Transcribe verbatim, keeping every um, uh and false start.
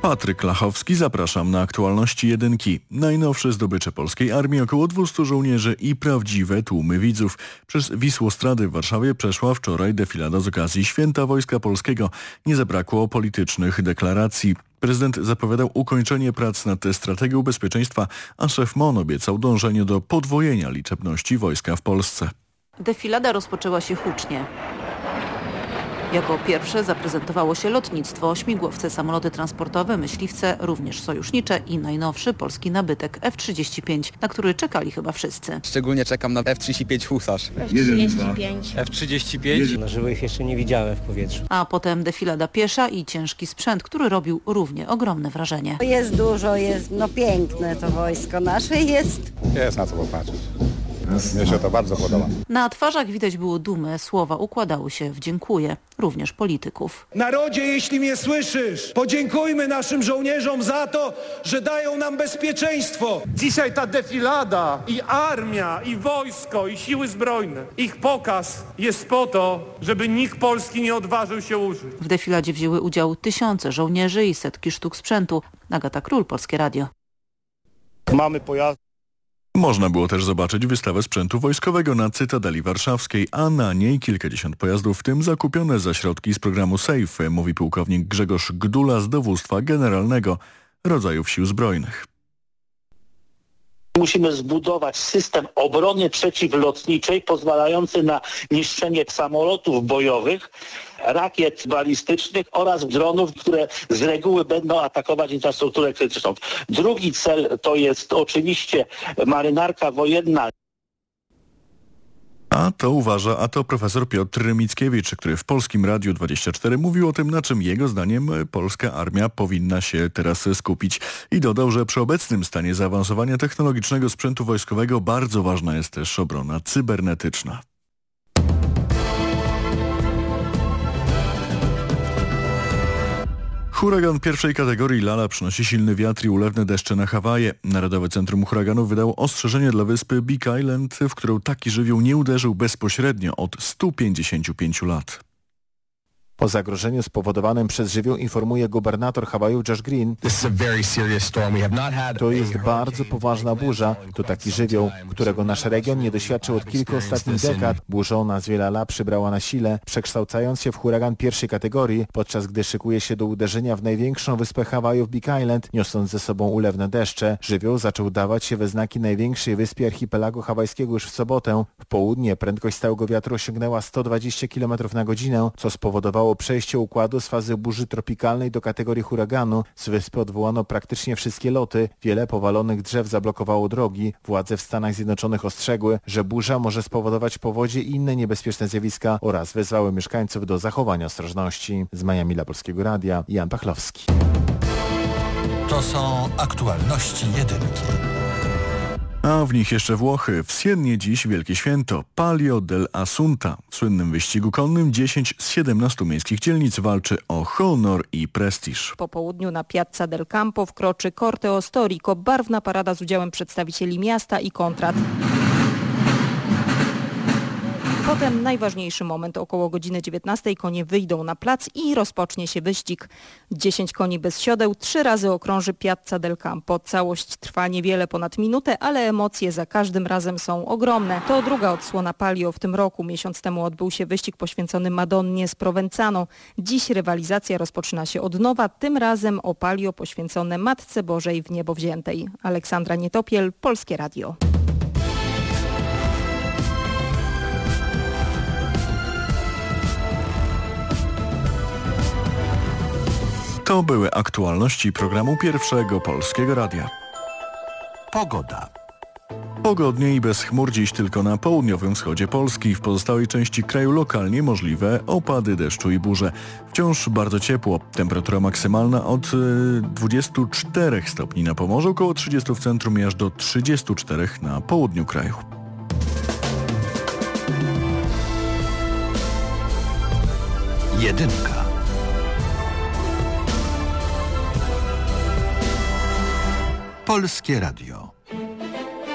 Patryk Lachowski, zapraszam na aktualności jedynki. Najnowsze zdobycze polskiej armii, około dwieście żołnierzy i prawdziwe tłumy widzów. Przez Wisłostrady w Warszawie przeszła wczoraj defilada z okazji Święta Wojska Polskiego. Nie zabrakło politycznych deklaracji. Prezydent zapowiadał ukończenie prac nad strategią bezpieczeństwa, a szef M O N obiecał dążenie do podwojenia liczebności wojska w Polsce. Defilada rozpoczęła się hucznie. Jako pierwsze zaprezentowało się lotnictwo, śmigłowce, samoloty transportowe, myśliwce, również sojusznicze i najnowszy polski nabytek F trzydzieści pięć, na który czekali chyba wszyscy. Szczególnie czekam na F trzydzieści pięć Husarz. F trzydzieści pięć. F trzydzieści pięć? Na żywo ich jeszcze nie widziałem w powietrzu. A potem defilada piesza i ciężki sprzęt, który robił równie ogromne wrażenie. Jest dużo, jest no piękne to wojsko nasze jest. Jest na co popatrzeć. Mnie się to bardzo podoba. Na twarzach widać było dumę, słowa układały się w dziękuję, również polityków. Narodzie, jeśli mnie słyszysz, podziękujmy naszym żołnierzom za to, że dają nam bezpieczeństwo. Dzisiaj ta defilada i armia, i wojsko, i siły zbrojne, ich pokaz jest po to, żeby nikt Polski nie odważył się użyć. W defiladzie wzięły udział tysiące żołnierzy i setki sztuk sprzętu. Agata Król, Polskie Radio. Mamy pojazd. Można było też zobaczyć wystawę sprzętu wojskowego na Cytadeli Warszawskiej, a na niej kilkadziesiąt pojazdów, w tym zakupione za środki z programu SAFE, mówi pułkownik Grzegorz Gdula z Dowództwa Generalnego Rodzajów Sił Zbrojnych. Musimy zbudować system obrony przeciwlotniczej pozwalający na niszczenie samolotów bojowych, rakiet balistycznych oraz dronów, które z reguły będą atakować infrastrukturę krytyczną. Drugi cel to jest oczywiście marynarka wojenna. A to uważa, a to profesor Piotr Mickiewicz, który w Polskim Radiu dwadzieścia cztery mówił o tym, na czym jego zdaniem polska armia powinna się teraz skupić. I dodał, że przy obecnym stanie zaawansowania technologicznego sprzętu wojskowego bardzo ważna jest też obrona cybernetyczna. Huragan pierwszej kategorii Lala przynosi silny wiatr i ulewne deszcze na Hawaje. Narodowe Centrum Huraganów wydało ostrzeżenie dla wyspy Big Island, w którą taki żywioł nie uderzył bezpośrednio od stu pięćdziesięciu pięciu lat. O zagrożeniu spowodowanym przez żywioł informuje gubernator Hawaju Josh Green. To jest bardzo poważna burza. To taki żywioł, którego nasz region nie doświadczył od kilku ostatnich dekad. Burza o nazwie Lala przybrała na sile, przekształcając się w huragan pierwszej kategorii, podczas gdy szykuje się do uderzenia w największą wyspę Hawaju w Big Island, niosąc ze sobą ulewne deszcze. Żywioł zaczął dawać się we znaki największej wyspie archipelagu hawajskiego już w sobotę. W południe prędkość stałego wiatru osiągnęła sto dwadzieścia kilometrów na godzinę, co spowodowało przejście układu z fazy burzy tropikalnej do kategorii huraganu. Z wyspy odwołano praktycznie wszystkie loty. Wiele powalonych drzew zablokowało drogi. Władze w Stanach Zjednoczonych ostrzegły, że burza może spowodować powodzie i inne niebezpieczne zjawiska oraz wezwały mieszkańców do zachowania ostrożności. Z Miami dla Polskiego Radia Jan Pachlowski. To są aktualności jedynki. A w nich jeszcze Włochy. W Siennie dziś wielkie święto Palio dell'Assunta. W słynnym wyścigu konnym dziesięć z siedemnastu miejskich dzielnic walczy o honor i prestiż. Po południu na Piazza del Campo wkroczy Corteo Storico, barwna parada z udziałem przedstawicieli miasta i kontrat. Potem najważniejszy moment, około godziny dziewiętnastej konie wyjdą na plac i rozpocznie się wyścig. Dziesięć koni bez siodeł trzy razy okrąży Piazza del Campo. Całość trwa niewiele ponad minutę, ale emocje za każdym razem są ogromne. To druga odsłona Palio w tym roku. Miesiąc temu odbył się wyścig poświęcony Madonnie z Provenzano. Dziś rywalizacja rozpoczyna się od nowa, tym razem o Palio poświęcone Matce Bożej w Niebo Wziętej. Aleksandra Nietopiel, Polskie Radio. To były aktualności programu Pierwszego Polskiego Radia. Pogoda. Pogodnie i bez chmur dziś tylko na południowym wschodzie Polski. W pozostałej części kraju lokalnie możliwe opady deszczu i burze. Wciąż bardzo ciepło. Temperatura maksymalna od dwudziestu czterech stopni na Pomorzu, około trzydziestu w centrum i aż do trzydziestu czterech na południu kraju. Jedynka. Polskie Radio.